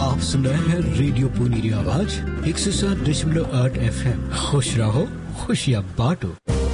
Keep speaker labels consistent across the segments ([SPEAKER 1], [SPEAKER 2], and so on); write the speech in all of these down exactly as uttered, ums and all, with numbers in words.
[SPEAKER 1] आप सुन रहे हैं रेडियो पुनीरी आवाज एक सौ सात दशमलव आठ एफ एम। खुश रहो, खुशियाँ बांटो।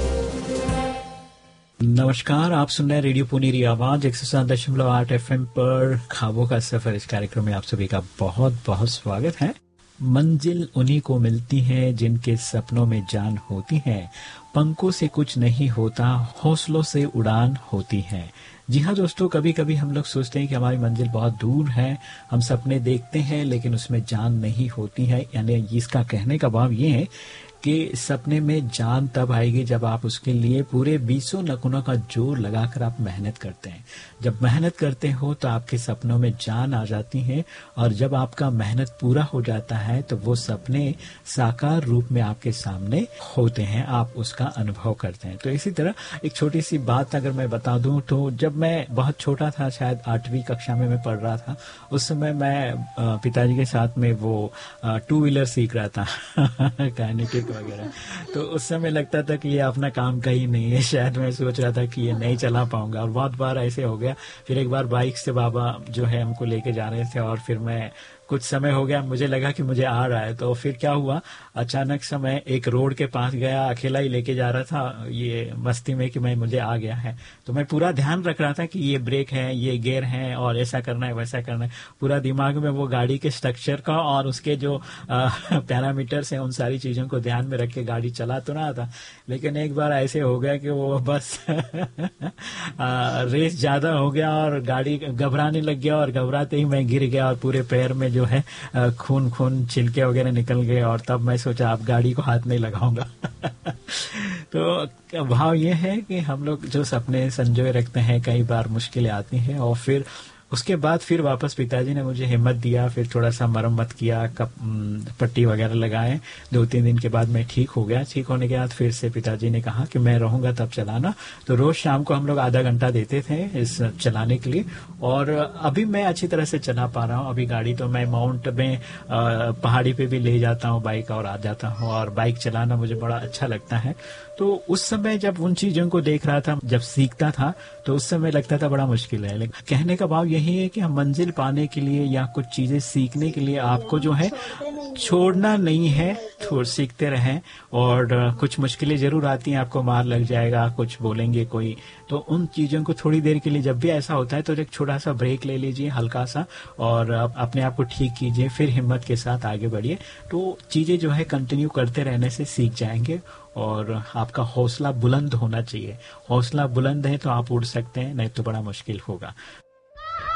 [SPEAKER 1] नमस्कार, आप सुन रहे हैं रेडियो पुनीरी आवाज एक सौ सात दशमलव आठ एफ एम पर ख्वाबों का सफर। इस कार्यक्रम में आप सभी का बहुत बहुत स्वागत है। मंजिल उन्हीं को मिलती है जिनके सपनों में जान होती है, पंखों से कुछ नहीं होता, हौसलों से उड़ान होती है। जी हाँ दोस्तों, कभी कभी हम लोग सोचते हैं कि हमारी मंजिल बहुत दूर है, हम सपने देखते हैं लेकिन उसमें जान नहीं होती है। यानी इसका कहने का भाव ये है कि सपने में जान तब आएगी जब आप उसके लिए पूरे बीसों नखुनों का जोर लगाकर आप मेहनत करते हैं। जब मेहनत करते हो तो आपके सपनों में जान आ जाती है, और जब आपका मेहनत पूरा हो जाता है तो वो सपने साकार रूप में आपके सामने होते हैं, आप उसका अनुभव करते हैं। तो इसी तरह एक छोटी सी बात अगर मैं बता दूं तो जब मैं बहुत छोटा था, शायद आठवीं कक्षा में मैं पढ़ रहा था, उस समय मैं पिताजी के साथ में वो टू व्हीलर सीख रहा था काइनेटिक वगैरह। तो उस समय लगता था कि ये अपना काम का ही नहीं है, शायद मैं सोच रहा था कि ये नहीं चला पाऊंगा, और बहुत बार ऐसे हो गया। फिर एक बार बाइक से बाबा जो है हमको लेके जा रहे थे, और फिर मैं कुछ समय हो गया, मुझे लगा कि मुझे आ रहा है। तो फिर क्या हुआ, अचानक से मैं एक रोड के पास गया, अकेला ही लेके जा रहा था, ये मस्ती में कि मैं मुझे आ गया है। तो मैं पूरा ध्यान रख रहा था कि ये ब्रेक है, ये गियर है, और ऐसा करना है, वैसा करना है। पूरा दिमाग में वो गाड़ी के स्ट्रक्चर का और उसके जो पैरामीटर्स हैं, उन सारी चीजों को ध्यान में रख के गाड़ी चला तो रहा था। लेकिन एक बार ऐसे हो गया कि वो बस आ, रेस ज्यादा हो गया और गाड़ी घबराने लग गया, और घबराते ही मैं गिर गया और पूरे पैर में जो है खून खून छिलके वगैरह निकल गए। और तब मैं सोचा अब गाड़ी को हाथ नहीं लगाऊंगा। तो भाव ये है कि हम लोग जो सपने संजोए रखते हैं, कई बार मुश्किलें आती हैं, और फिर उसके बाद फिर वापस पिताजी ने मुझे हिम्मत दिया, फिर थोड़ा सा मरम्मत किया, कप पट्टी वगैरह लगाए। दो तीन दिन के बाद मैं ठीक हो गया। ठीक होने के बाद फिर से पिताजी ने कहा कि मैं रहूंगा तब चलाना। तो रोज शाम को हम लोग आधा घंटा देते थे इस चलाने के लिए, और अभी मैं अच्छी तरह से चला पा रहा हूँ। अभी गाड़ी तो मैं माउंट में पहाड़ी पे भी ले जाता हूँ बाइक, और आ जाता हूँ, और बाइक चलाना मुझे बड़ा अच्छा लगता है। तो उस समय जब उन चीजों को देख रहा था, जब सीखता था, तो उस समय लगता था बड़ा मुश्किल है। लेकिन कहने का भाव यही है कि हम मंजिल पाने के लिए या कुछ चीजें सीखने के लिए आपको जो है छोड़ना नहीं है, थोड़ा सीखते रहें। और कुछ मुश्किलें जरूर आती हैं, आपको मार लग जाएगा, कुछ बोलेंगे कोई, तो उन चीजों को थोड़ी देर के लिए जब भी ऐसा होता है तो एक छोटा सा ब्रेक ले लीजिए, हल्का सा, और अपने आप को ठीक कीजिए, फिर हिम्मत के साथ आगे बढ़िए। तो चीजें जो है कंटिन्यू करते रहने से सीख जाएंगे, और आपका हौसला बुलंद होना चाहिए। हौसला बुलंद है तो आप उड़ सकते हैं, नहीं तो बड़ा मुश्किल होगा।